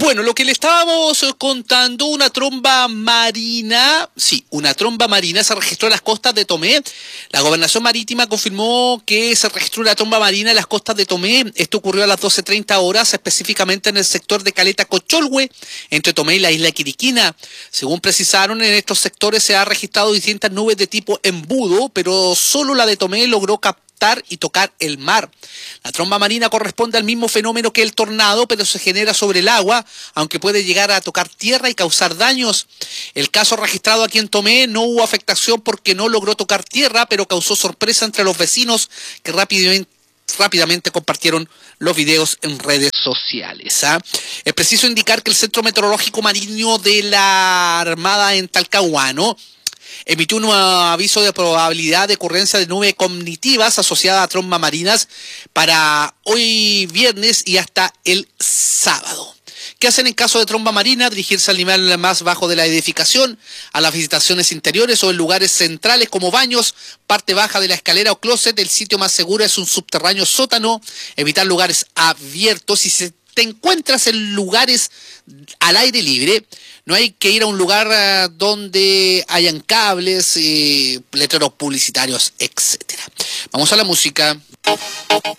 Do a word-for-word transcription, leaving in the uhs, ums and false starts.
Bueno, lo que le estábamos contando, una tromba marina, sí, una tromba marina se registró en las costas de Tomé. La Gobernación Marítima confirmó que se registró una tromba marina en las costas de Tomé. Esto ocurrió a las doce treinta horas, específicamente en el sector de Caleta Cocholhue, entre Tomé y la isla Quiriquina. Según precisaron, en estos sectores se ha registrado distintas nubes de tipo embudo, pero solo la de Tomé logró captar y tocar el mar. La tromba marina corresponde al mismo fenómeno que el tornado, pero se genera sobre el agua, aunque puede llegar a tocar tierra y causar daños. El caso registrado aquí en Tomé no hubo afectación porque no logró tocar tierra, pero causó sorpresa entre los vecinos que rápidamente rápidamente compartieron los videos en redes sociales. ¿ah? Es preciso indicar que el Centro Meteorológico Marino de la Armada en Talcahuano emitió un aviso de probabilidad de ocurrencia de nubes cognitivas asociadas a trombas marinas para hoy viernes y hasta el sábado. ¿Qué hacen en caso de tromba marina? Dirigirse al nivel más bajo de la edificación, a las visitaciones interiores o en lugares centrales como baños, parte baja de la escalera o closet. El sitio más seguro es un subterráneo sótano. Evitar lugares abiertos. Si se te encuentras en lugares al aire libre, no hay que ir a un lugar uh, donde hayan cables, eh, letreros publicitarios, etcétera. Vamos a la música.